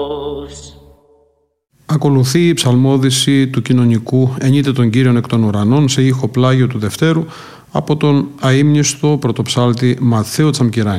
Ακολουθεί η ψαλμόδηση του κοινωνικού «Ενείτε τον Κύριον εκ των ουρανών» σε ήχο πλάγιο του Δευτέρου από τον αείμνηστο πρωτοψάλτη Μαθαίο Τσαμκυράνη.